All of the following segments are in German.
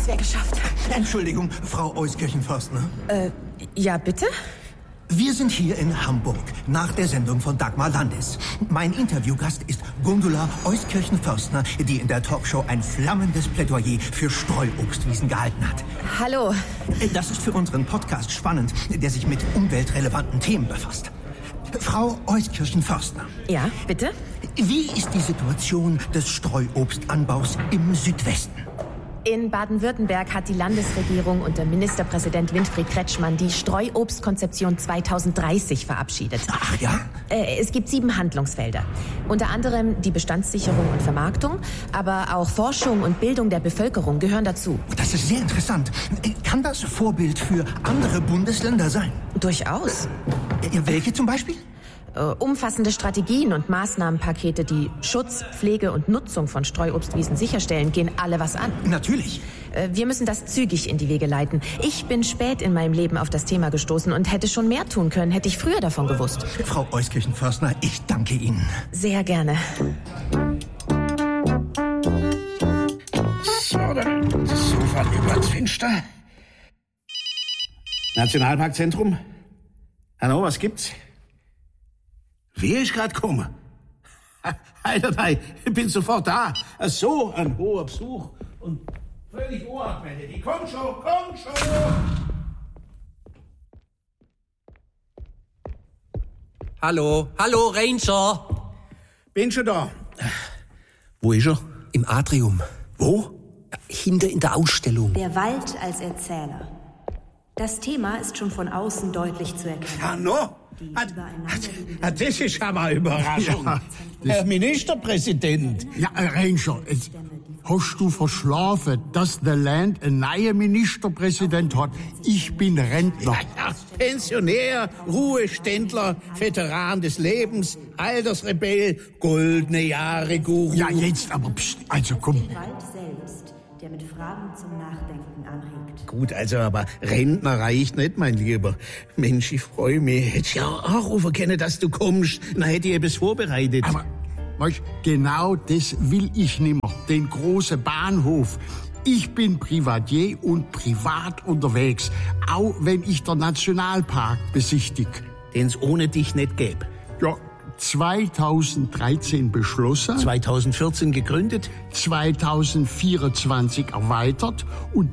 das wäre geschafft. Entschuldigung, Frau Euskirchen-Förstner. Ja, bitte? Wir sind hier in Hamburg, nach der Sendung von Dagmar Landis. Mein Interviewgast ist Gundula Euskirchen-Förstner, die in der Talkshow ein flammendes Plädoyer für Streuobstwiesen gehalten hat. Hallo. Das ist für unseren Podcast spannend, der sich mit umweltrelevanten Themen befasst. Frau Euskirchen-Förstner. Ja, bitte? Wie ist die Situation des Streuobstanbaus im Südwesten? In Baden-Württemberg hat die Landesregierung unter Ministerpräsident Winfried Kretschmann die Streuobstkonzeption 2030 verabschiedet. Ach ja? Es gibt 7 Handlungsfelder. Unter anderem die Bestandssicherung und Vermarktung, aber auch Forschung und Bildung der Bevölkerung gehören dazu. Das ist sehr interessant. Kann das Vorbild für andere Bundesländer sein? Durchaus. Welche zum Beispiel? Umfassende Strategien und Maßnahmenpakete, die Schutz, Pflege und Nutzung von Streuobstwiesen sicherstellen, gehen alle was an. Natürlich. Wir müssen das zügig in die Wege leiten. Ich bin spät in meinem Leben auf das Thema gestoßen und hätte schon mehr tun können, hätte ich früher davon gewusst. Frau Euskirchen-Förstner, ich danke Ihnen. Sehr gerne. So, dann das Sofa über das Fenster. Nationalparkzentrum? Hallo, was gibt's? Wer ist gerade gekommen? Heiderlei, ich bin sofort da. So ein hoher Besuch und völlig unabwendig. Komm schon, komm schon! Hallo, Ranger. Bin schon da. Wo ist er? Im Atrium. Wo? Hinter in der Ausstellung. Der Wald als Erzähler. Das Thema ist schon von außen deutlich zu erkennen. Ja, no? Das ist aber eine Überraschung. Ja, Herr Ministerpräsident. Ja, Ranger, hast du verschlafen, dass der Land einen neuen Ministerpräsident hat? Ich bin Rentner. Ja, Pensionär, Ruheständler, Veteran des Lebens, Altersrebell, goldene Jahre Guru. Ja, jetzt aber, pst, also komm. Der Wald selbst, der mit Fragen zum Nachdenken anregt. Gut, also aber Rentner reicht nicht, mein Lieber. Mensch, ich freue mich. Hätte ich ja auch anrufen können, dass du kommst. Dann hätte ich etwas vorbereitet. Aber, weißt, genau das will ich nimmer. Den großen Bahnhof. Ich bin Privatier und privat unterwegs. Auch wenn ich den Nationalpark besichtige. Den es ohne dich nicht gäbe. Ja, 2013 beschlossen. 2014 gegründet. 2024 erweitert und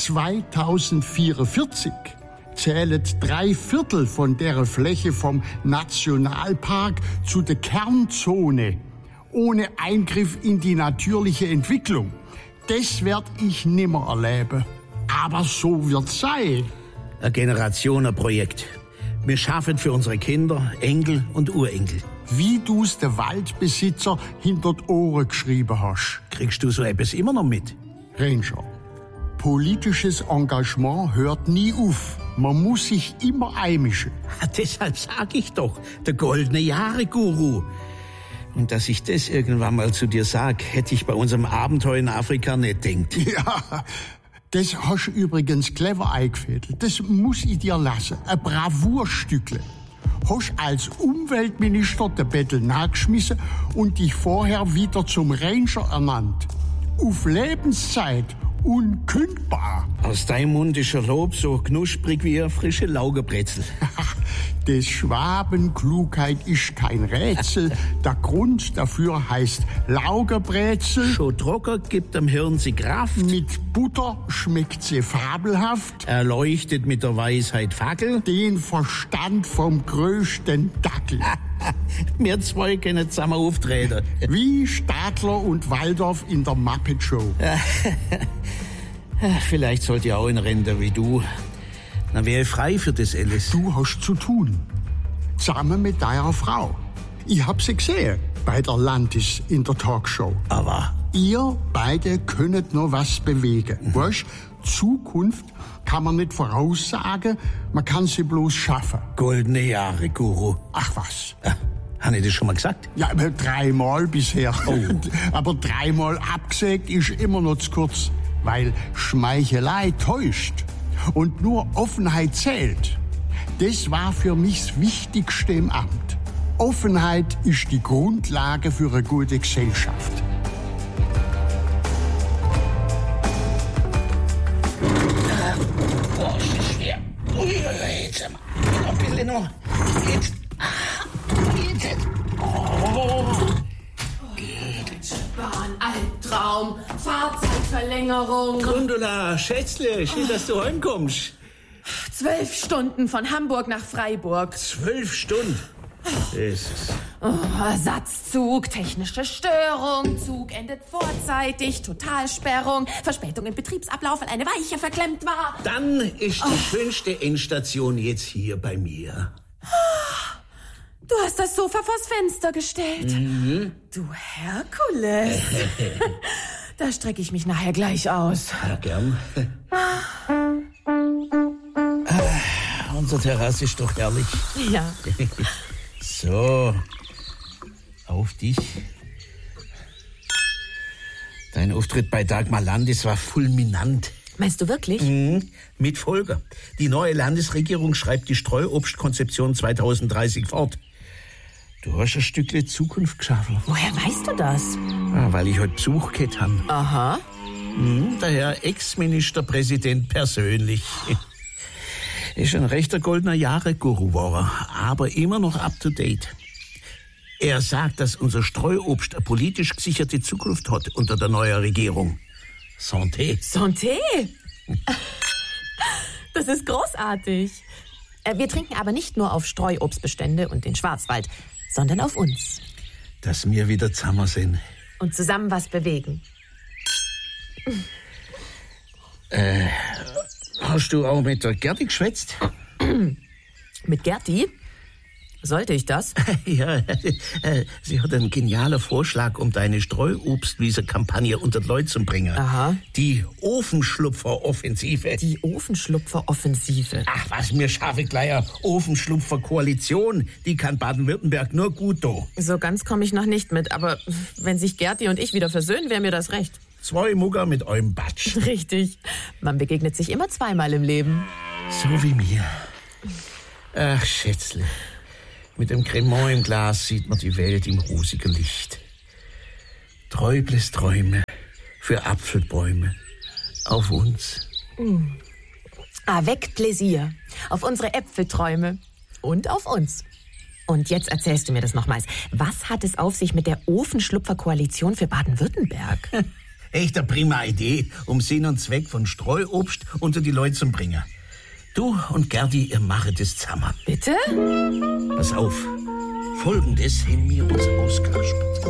2044 zählet 3/4 von der Fläche vom Nationalpark zu der Kernzone, ohne Eingriff in die natürliche Entwicklung. Das werd ich nimmer erleben. Aber so wird's sein. Ein Generationenprojekt. Wir schaffen für unsere Kinder, Enkel und Urenkel. Wie du's der Waldbesitzer hinter die Ohren geschrieben hast. Kriegst du so etwas immer noch mit? Ranger, politisches Engagement hört nie auf. Man muss sich immer einmischen. Deshalb sag ich doch, der goldene Jahre-Guru. Und dass ich das irgendwann mal zu dir sag, hätte ich bei unserem Abenteuer in Afrika nicht gedacht. Ja, das hast du übrigens clever eingefädelt. Das muss ich dir lassen. Ein Bravourstückle. Hast als Umweltminister den Bettel nachgeschmissen und dich vorher wieder zum Ranger ernannt. Auf Lebenszeit. Unkündbar. Aus deinem Mund ist ein Lob so knusprig wie eine frische Laugenbrezel. Des Schwaben Klugheit ist kein Rätsel. Der Grund dafür heißt Laugenbrezel. Schon trocken gibt dem Hirn sie Kraft. Mit Butter schmeckt sie fabelhaft. Erleuchtet mit der Weisheit Fackel. Den Verstand vom größten Dackel. Wir zwei können zusammen auftreten. Wie Stadler und Waldorf in der Muppet Show. Vielleicht sollte ich auch in Rente wie du. Dann wäre ich frei für das alles. Du hast zu tun. Zusammen mit deiner Frau. Ich hab sie gesehen bei der Landis in der Talkshow. Aber ihr beide könnt noch was bewegen. Weißt, Zukunft kann man nicht voraussagen, man kann sie bloß schaffen. Goldene Jahre, Guru. Ach was. Habe ich das schon mal gesagt? Ja, aber 3-mal bisher. Oh. Aber 3-mal abgesägt ist immer noch zu kurz. Weil Schmeichelei täuscht und nur Offenheit zählt. Das war für mich das Wichtigste im Amt. Offenheit ist die Grundlage für eine gute Gesellschaft. Jetzt einmal. Ein bisschen noch. Jetzt. Oh. Bahn, Albtraum, Fahrzeitverlängerung. Gundula, Schätzle, schön, dass du heimkommst. 12 Stunden von Hamburg nach Freiburg. 12 Stunden? Jesus. Ersatzzug, technische Störung, Zug endet vorzeitig, Totalsperrung, Verspätung im Betriebsablauf, weil eine Weiche verklemmt war. Dann ist die schönste Endstation jetzt hier bei mir. Du hast das Sofa vors Fenster gestellt. Du Herkules. Da strecke ich mich nachher gleich aus. Ja, gern. Unsere Terrasse ist doch herrlich. Ja. So, auf dich. Dein Auftritt bei Dagmar Landis war fulminant. Meinst du wirklich? Mit Folge. Die neue Landesregierung schreibt die Streuobstkonzeption 2030 fort. Du hast ein Stückle Zukunft geschaffen. Woher weißt du das? Weil ich heute Besuch gehabt habe. Aha. Der Herr Ex-Ministerpräsident persönlich. Ist ein rechter goldener Jahre-Guru geworden, aber immer noch up-to-date. Er sagt, dass unser Streuobst eine politisch gesicherte Zukunft hat unter der neuen Regierung. Santé. Santé? Das ist großartig. Wir trinken aber nicht nur auf Streuobstbestände und den Schwarzwald, sondern auf uns. Dass wir wieder zusammen sind. Und zusammen was bewegen. Hast du auch mit der Gerti geschwätzt? Mit Gerti? Sollte ich das? Ja, sie hat einen genialen Vorschlag, um deine Streuobstwiese-Kampagne unter die Leute zu bringen. Aha. Die Ofenschlupfer-Offensive. Die Ofenschlupfer-Offensive. Ach was, mir schaffe gleich eine Ofenschlupfer-Koalition. Die kann Baden-Württemberg nur gut tun. So ganz komme ich noch nicht mit, aber wenn sich Gerti und ich wieder versöhnen, wäre mir das recht. 2 Mugger mit eurem Batsch. Richtig. Man begegnet sich immer zweimal im Leben. So wie mir. Ach, Schätzle. Mit dem Cremant im Glas sieht man die Welt im rosigen Licht. Träubles Träume für Apfelbäume. Auf uns. Avec Plaisir. Auf unsere Äpfelträume. Und auf uns. Und jetzt erzählst du mir das nochmals. Was hat es auf sich mit der Ofenschlupfer-Koalition für Baden-Württemberg? Echt eine prima Idee, um Sinn und Zweck von Streuobst unter die Leute zu bringen. Du und Gerdi, ihr machet es zusammen. Bitte? Pass auf. Folgendes haben wir uns ausgedacht.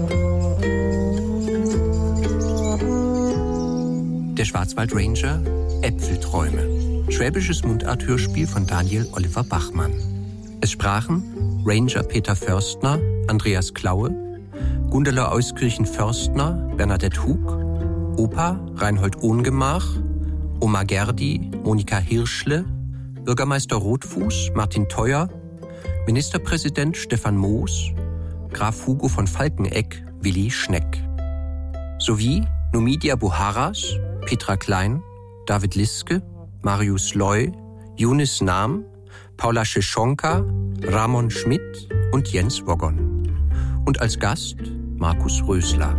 Der Schwarzwald Ranger, Äpfelträume. Schwäbisches Mundarthörspiel von Daniel Oliver Bachmann. Es sprachen Ranger Peter Förstner, Andreas Klaue, Gundula Euskirchen-Förstner, Bernadette Hug, Opa Reinhold Ohngemach, Oma Gerdi, Monika Hirschle, Bürgermeister Rotfuß, Martin Theuer, Ministerpräsident Stefan Moos, Graf Hugo von Falkenegg, Willi Schneck. Sowie Numidia Buharas, Petra Klein, David Liske, Marius Loy, Yunis Nam, Paula Scheschonka, Ramon Schmidt und Jens Woggon. Und als Gast Markus Rösler.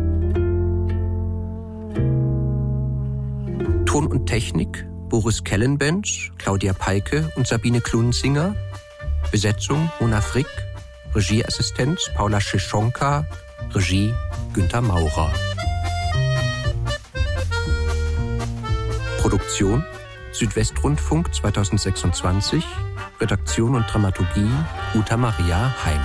Ton und Technik Boris Kellenbenz, Claudia Peike und Sabine Klunsinger. Besetzung Mona Frick. Regieassistenz Paula Scheschonka. Regie Günther Maurer. Produktion Südwestrundfunk 2026. Redaktion und Dramaturgie Uta Maria Heim.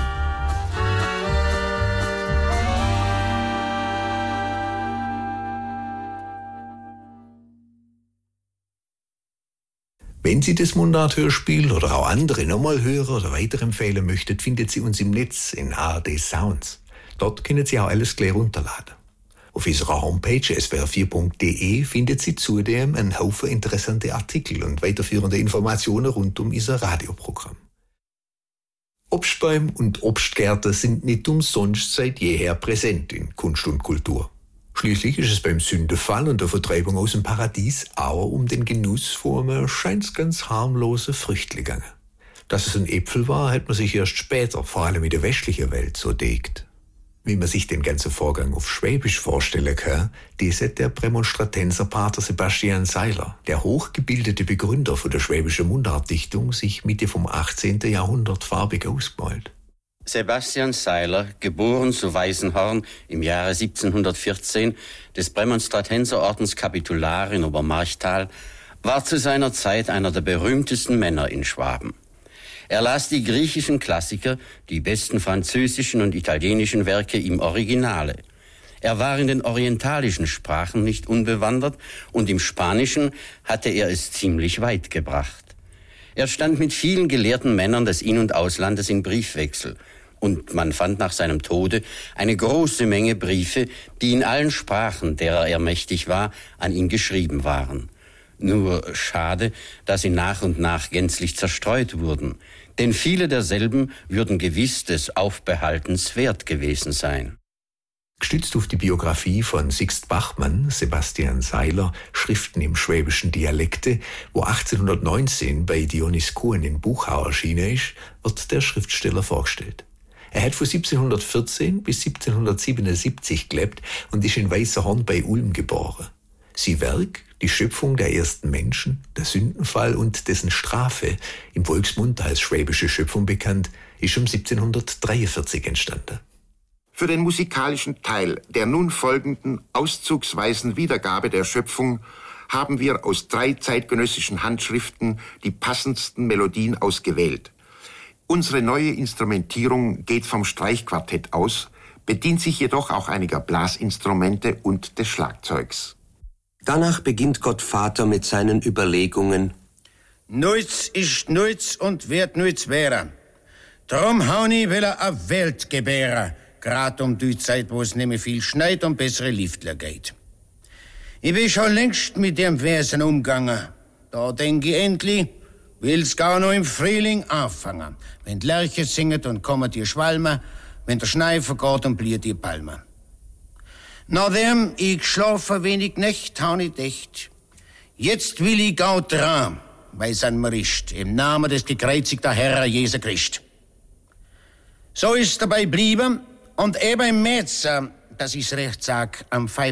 Wenn Sie das Mundarthörspiel oder auch andere nochmal hören oder weiterempfehlen möchten, findet Sie uns im Netz in ARD Sounds. Dort können Sie auch alles gleich runterladen. Auf unserer Homepage swr4.de findet Sie zudem einen Haufen interessante Artikel und weiterführende Informationen rund um unser Radioprogramm. Obstbäume und Obstgärten sind nicht umsonst seit jeher präsent in Kunst und Kultur. Schließlich ist es beim Sündenfall und der Vertreibung aus dem Paradies auch um den Genuss von einem scheint's ganz harmlosen Früchtli gegangen. Dass es ein Äpfel war, hat man sich erst später, vor allem in der westlichen Welt, so denkt. Wie man sich den ganzen Vorgang auf Schwäbisch vorstellen kann, das hat der Prämonstratenser Pater Sebastian Seiler, der hochgebildete Begründer von der schwäbischen Mundartdichtung, sich Mitte vom 18. Jahrhundert farbig ausgemalt. Sebastian Seiler, geboren zu Weißenhorn im Jahre 1714, des Prämonstratenserordens Kapitular in Obermarchtal, war zu seiner Zeit einer der berühmtesten Männer in Schwaben. Er las die griechischen Klassiker, die besten französischen und italienischen Werke im Originale. Er war in den orientalischen Sprachen nicht unbewandert und im Spanischen hatte er es ziemlich weit gebracht. Er stand mit vielen gelehrten Männern des In- und Auslandes in Briefwechsel. Und man fand nach seinem Tode eine große Menge Briefe, die in allen Sprachen, derer er mächtig war, an ihn geschrieben waren. Nur schade, dass sie nach und nach gänzlich zerstreut wurden, denn viele derselben würden gewiss des Aufbehaltens wert gewesen sein. Gestützt auf die Biografie von Sixt Bachmann, Sebastian Seiler, Schriften im schwäbischen Dialekte, wo 1819 bei Dionys Cohen in Buchau erschienen ist, wird der Schriftsteller vorgestellt. Er hat von 1714 bis 1777 gelebt und ist in Weißenhorn bei Ulm geboren. Sein Werk, die Schöpfung der ersten Menschen, der Sündenfall und dessen Strafe, im Volksmund als schwäbische Schöpfung bekannt, ist um 1743 entstanden. Für den musikalischen Teil der nun folgenden auszugsweisen Wiedergabe der Schöpfung haben wir aus 3 zeitgenössischen Handschriften die passendsten Melodien ausgewählt. Unsere neue Instrumentierung geht vom Streichquartett aus, bedient sich jedoch auch einiger Blasinstrumente und des Schlagzeugs. Danach beginnt Gott Vater mit seinen Überlegungen. Nuits ist nuits und wird nuits wäre. Drum hauni will er a Welt gebären, grad die Zeit, wo es nimmer viel schneit und bessere Liftler geht. Ich bin schon längst mit dem Wesen umgegangen. Da denk ich endlich, will's gar noch im Frühling anfangen. Wenn die Lerche singet und kommen die Schwalmen, wenn der Schnee vergeht und bliert die Palmen. Nachdem ich schlafe wenig Nächt, hau ich dächt. Jetzt will ich gau dran, weil's an mir ist, im Namen des gekreuzigten Herrn Jesu Christ. So ist dabei blieben und eben im März, dass ich's recht sag, am